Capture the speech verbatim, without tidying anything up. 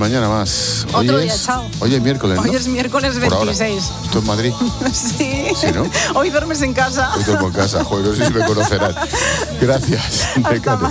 mañana más. Hoy Otro es, día, chao. Hoy es miércoles, ¿no? Hoy es miércoles Por ahora. veintiséis. ¿Tú en Madrid? Sí. Sí, ¿no? Hoy duermes en casa. Hoy duermo en casa. Joder, no sé si me conocerán. Gracias. Hasta